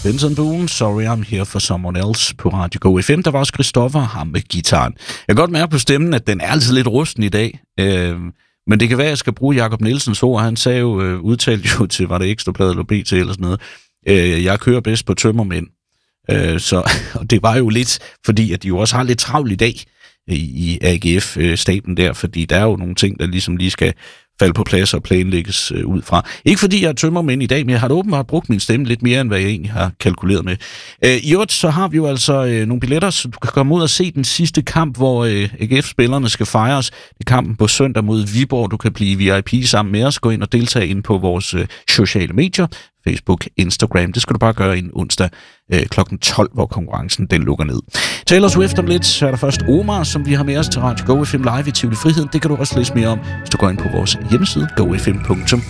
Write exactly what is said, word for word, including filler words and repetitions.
Benson Boone, Sorry I'm Here for Someone Else på Radio Go F M. Der var også Christoffer, ham med gitaren. Jeg kan godt mærke på stemmen, at den er altid lidt rusten i dag. Øh, men det kan være, at jeg skal bruge Jakob Nielsens ord. Han sagde jo, øh, udtalte jo til, var det Ekstrablad eller B T eller sådan noget, øh, jeg kører bedst på tømmermænd. Øh, så og det var jo lidt, fordi at de jo også har lidt travlt i dag i, i A G F-staben der, fordi der er jo nogle ting, der ligesom lige skal falde på plads og planlægges øh, ud fra. Ikke fordi jeg er tømmermænd i dag, men jeg har da åbenbart brugt min stemme lidt mere, end hvad jeg egentlig har kalkuleret med. Øh, I øvrigt, så har vi jo altså øh, nogle billetter, så du kan komme ud og se den sidste kamp, hvor øh, A G F-spillerne skal fejres. Det er kampen på søndag mod Viborg. Du kan blive V I P sammen med os. Gå ind og deltage ind på vores øh, sociale medier. Facebook, Instagram. Det skal du bare gøre en onsdag øh, klokken tolv, hvor konkurrencen den lukker ned. Taylor Swift om lidt, så er der først Omar, som vi har med os til Radio Go F M Live i Tivoli Friheden. Det kan du også læse mere om, hvis du går ind på vores hjemmeside go f m punktum